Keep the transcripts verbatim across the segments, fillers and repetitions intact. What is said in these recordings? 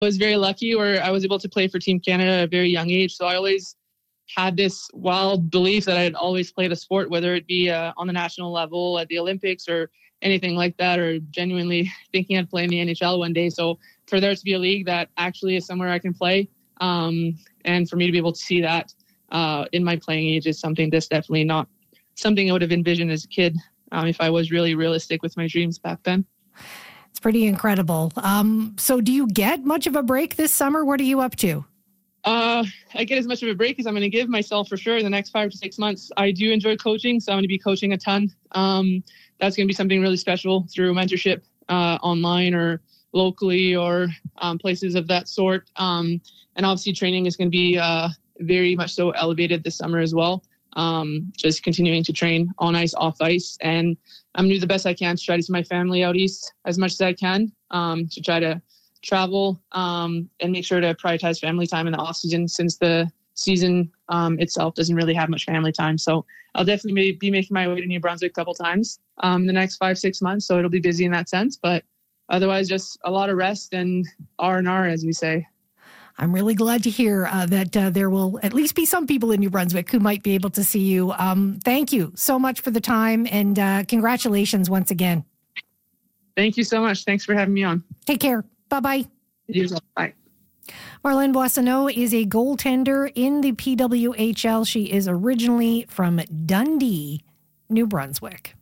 was very lucky where I was able to play for Team Canada at a very young age. So I always had this wild belief that I'd always played a sport, whether it be uh, on the national level at the Olympics or anything like that, or genuinely thinking I'd play in the N H L one day. So for there to be a league that actually is somewhere I can play, um, and for me to be able to see that uh, in my playing age is something that's definitely not something I would have envisioned as a kid um, if I was really realistic with my dreams back then. It's pretty incredible. Um, so do you get much of a break this summer? What are you up to? Uh, I get as much of a break as I'm going to give myself for sure in the next five to six months. I do enjoy coaching, so I'm going to be coaching a ton. Um, that's going to be something really special through mentorship uh, online or locally or um, places of that sort. Um, and obviously training is going to be uh, very much so elevated this summer as well. Um, just continuing to train on ice, off ice. And I'm going to do the best I can to try to see my family out east as much as I can, um, to try to travel um, and make sure to prioritize family time in the off season, since the season um, itself doesn't really have much family time. So I'll definitely be making my way to New Brunswick a couple times um, in the next five, six months. So it'll be busy in that sense, but otherwise just a lot of rest and R and R, as we say. I'm really glad to hear uh, that uh, there will at least be some people in New Brunswick who might be able to see you. Um, thank you so much for the time, and uh, congratulations once again. Thank you so much. Thanks for having me on. Take care. Bye-bye. Bye. Marlene Boissonnault is a goaltender in the P W H L. She is originally from Dundee, New Brunswick.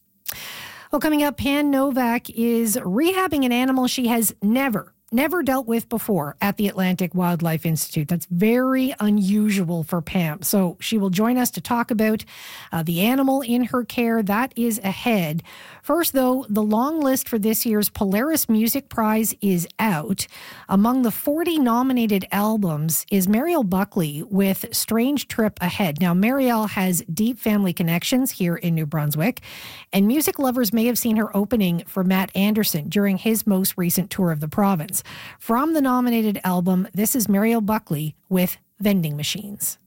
Well, coming up, Pam Novak is rehabbing an animal she has never Never dealt with before at the Atlantic Wildlife Institute. That's very unusual for Pam. So she will join us to talk about uh, the animal in her care. That is ahead. First, though, the long list for this year's Polaris Music Prize is out. Among the forty nominated albums is Marielle Buckley with Strange Trip Ahead. Now, Marielle has deep family connections here in New Brunswick, and music lovers may have seen her opening for Matt Anderson during his most recent tour of the province. From the nominated album, this is Marielle Buckley with Vending Machines.